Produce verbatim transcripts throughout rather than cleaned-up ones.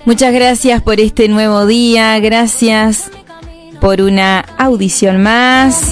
Muchas gracias por este nuevo día, gracias por una audición más.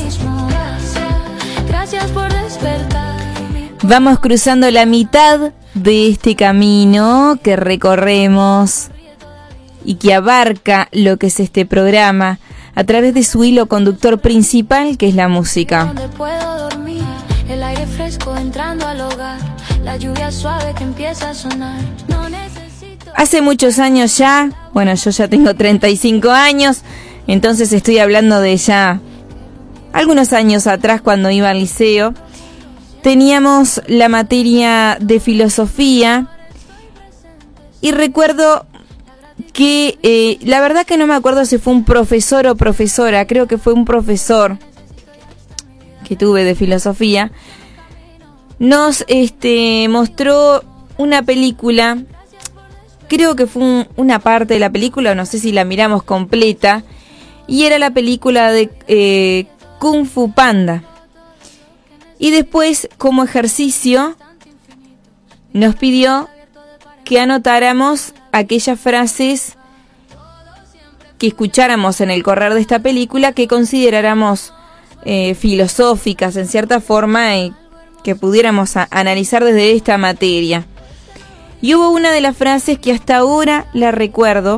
Vamos cruzando la mitad de este camino que recorremos y que abarca lo que es este programa a través de su hilo conductor principal, que es la música. El aire fresco entrando al hogar, la lluvia suave que empieza a sonar. No necesito... Hace muchos años ya, bueno, yo ya tengo treinta y cinco años, entonces estoy hablando de ya algunos años atrás, cuando iba al liceo, teníamos la materia de filosofía y recuerdo que, eh, la verdad que no me acuerdo si fue un profesor o profesora, creo que fue un profesor que tuve de filosofía, nos este, mostró una película, creo que fue un, una parte de la película, no sé si la miramos completa, y era la película de eh, Kung Fu Panda. Y después, como ejercicio, nos pidió que anotáramos aquellas frases que escucháramos en el correr de esta película que consideráramos Eh, filosóficas en cierta forma y que pudiéramos a, analizar desde esta materia. Y hubo una de las frases que hasta ahora la recuerdo,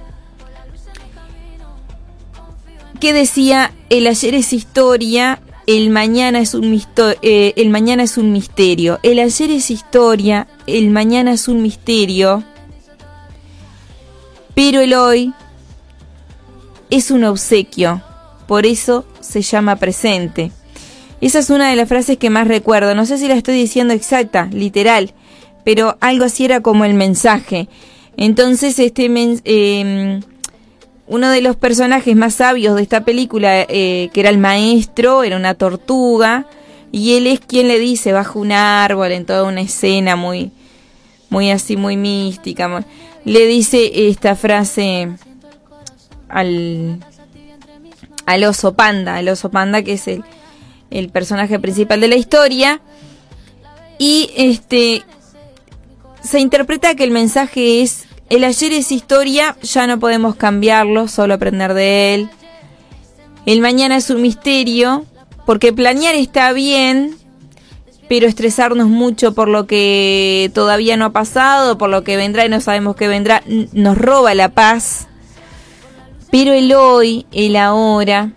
que decía: el ayer es historia, el mañana es un misto- eh, el mañana es un misterio. El ayer es historia, el mañana es un misterio, pero el hoy es un obsequio. Por eso se llama presente. Esa es una de las frases que más recuerdo. No sé si la estoy diciendo exacta, literal, pero algo así era como el mensaje. Entonces, este men- eh, uno de los personajes más sabios de esta película, eh, que era el maestro, era una tortuga, y él es quien le dice bajo un árbol, en toda una escena muy, muy así, muy mística, muy, le dice esta frase al... al oso panda, el oso panda que es el, el personaje principal de la historia, y este se interpreta que el mensaje es: el ayer es historia, ya no podemos cambiarlo, solo aprender de él. El mañana es un misterio, porque planear está bien, pero estresarnos mucho por lo que todavía no ha pasado, por lo que vendrá y no sabemos qué vendrá, nos roba la paz. Pero el hoy, el ahora,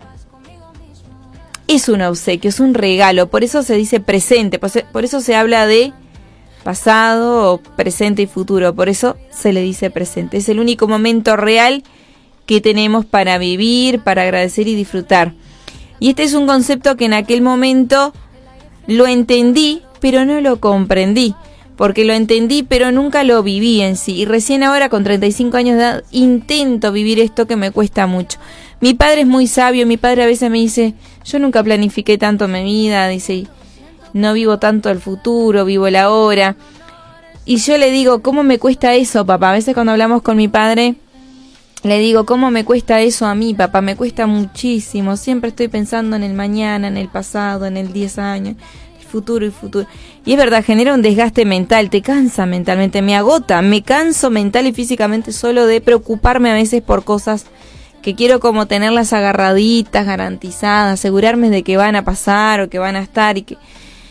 es un obsequio, es un regalo. Por eso se dice presente, por eso se habla de pasado, presente y futuro. Por eso se le dice presente. Es el único momento real que tenemos para vivir, para agradecer y disfrutar. Y este es un concepto que en aquel momento lo entendí, pero no lo comprendí. Porque lo entendí, pero nunca lo viví en sí. Y recién ahora, con treinta y cinco años de edad, intento vivir esto que me cuesta mucho. Mi padre es muy sabio. Mi padre a veces me dice: yo nunca planifiqué tanto mi vida. Dice: no vivo tanto el futuro, vivo el ahora. Y yo le digo: ¿cómo me cuesta eso, papá? A veces cuando hablamos con mi padre, le digo: ¿cómo me cuesta eso a mí, papá? Me cuesta muchísimo. Siempre estoy pensando en el mañana, en el pasado, en el diez años. Futuro y futuro. Y es verdad, genera un desgaste mental, te cansa mentalmente, me agota, me canso mental y físicamente solo de preocuparme a veces por cosas que quiero como tenerlas agarraditas, garantizadas, asegurarme de que van a pasar o que van a estar y que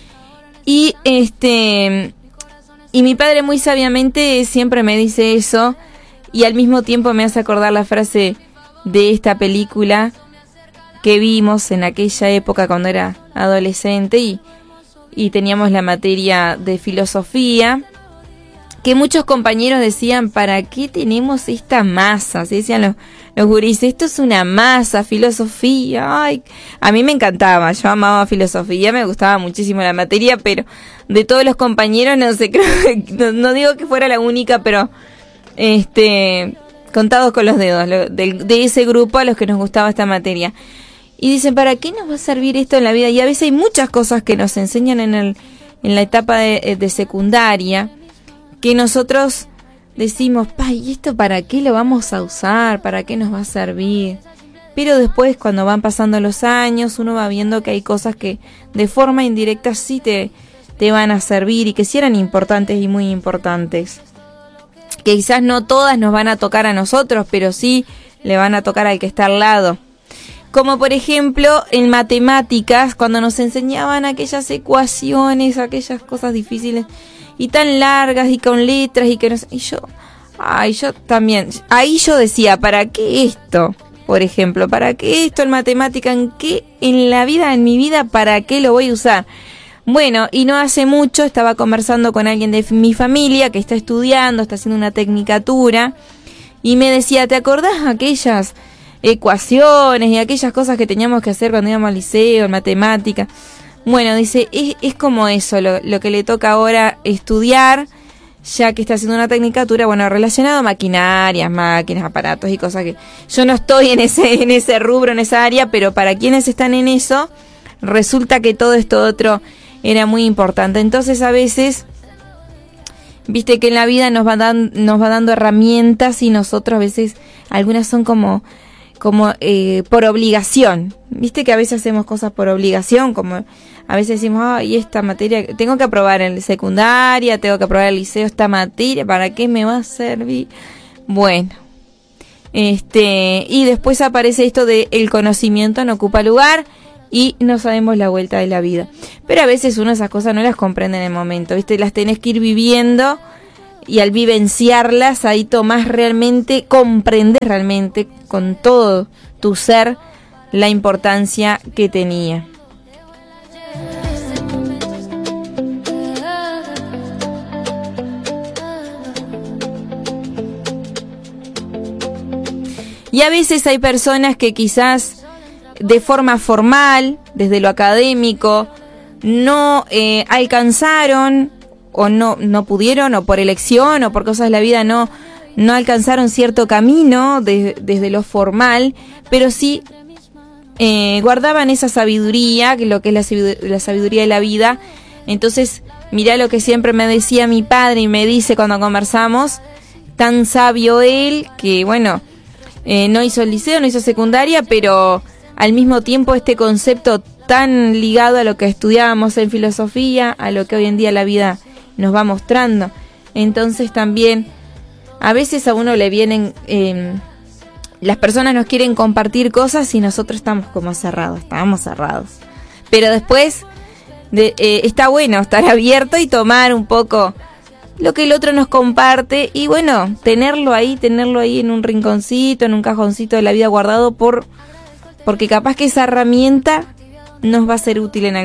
y este y mi padre muy sabiamente siempre me dice eso, y al mismo tiempo me hace acordar la frase de esta película que vimos en aquella época cuando era adolescente y y teníamos la materia de filosofía, que muchos compañeros decían: ¿para qué tenemos esta masa? Se decían los, los gurises: esto es una masa, filosofía. Ay, a mí me encantaba, yo amaba filosofía, me gustaba muchísimo la materia, pero de todos los compañeros, no sé, creo que, no, no digo que fuera la única, pero este contados con los dedos, lo, de, de ese grupo a los que nos gustaba esta materia. Y dicen: ¿para qué nos va a servir esto en la vida? Y a veces hay muchas cosas que nos enseñan en el en la etapa de, de secundaria que nosotros decimos: pa, ¿y esto para qué lo vamos a usar? ¿Para qué nos va a servir? Pero después, cuando van pasando los años, uno va viendo que hay cosas que de forma indirecta sí te, te van a servir y que sí eran importantes y muy importantes. que quizás no todas nos van a tocar a nosotros, pero sí le van a tocar al que está al lado. Como por ejemplo en matemáticas, cuando nos enseñaban aquellas ecuaciones, aquellas cosas difíciles y tan largas y con letras y que no sé, y yo, ay, yo también, ahí yo decía, ¿para qué esto? Por ejemplo, ¿para qué esto en matemática? ¿En qué en la vida, en mi vida, para qué lo voy a usar? Bueno, y no hace mucho estaba conversando con alguien de mi familia que está estudiando, está haciendo una tecnicatura, y me decía, ¿te acordás aquellas ecuaciones y aquellas cosas que teníamos que hacer cuando íbamos al liceo, en matemática? Bueno, dice, es, es como eso, lo, lo que le toca ahora estudiar, ya que está haciendo una tecnicatura, bueno, relacionado a maquinarias, máquinas, aparatos y cosas que... Yo no estoy en ese, en ese rubro, en esa área, pero para quienes están en eso, resulta que todo esto otro era muy importante. Entonces a veces, viste que en la vida nos va, dan, nos va dando herramientas y nosotros a veces, algunas son como... como eh, por obligación, viste que a veces hacemos cosas por obligación, como a veces decimos, ay, oh, esta materia, tengo que aprobar en la secundaria, tengo que aprobar en el liceo esta materia, ¿para qué me va a servir? Bueno, este, y después aparece esto de el conocimiento no ocupa lugar y no sabemos la vuelta de la vida, pero a veces uno esas cosas no las comprende en el momento, viste, las tenés que ir viviendo. Y al vivenciarlas, ahí tomás realmente, comprendes realmente con todo tu ser la importancia que tenía. Y a veces hay personas que quizás de forma formal, desde lo académico, no eh, alcanzaron o no no pudieron, o por elección, o por cosas de la vida no, no alcanzaron cierto camino de, desde lo formal, pero sí eh, guardaban esa sabiduría, que lo que es la, sabiduría, la sabiduría de la vida. Entonces, mirá lo que siempre me decía mi padre y me dice cuando conversamos, tan sabio él, que bueno, eh, no hizo el liceo, no hizo secundaria, pero al mismo tiempo este concepto tan ligado a lo que estudiábamos en filosofía, a lo que hoy en día la vida nos va mostrando. Entonces también a veces a uno le vienen eh, las personas nos quieren compartir cosas y nosotros estamos como cerrados, estamos cerrados, pero después de, eh, está bueno estar abierto y tomar un poco lo que el otro nos comparte y bueno, tenerlo ahí, tenerlo ahí en un rinconcito, en un cajoncito de la vida guardado, por porque capaz que esa herramienta nos va a ser útil en algún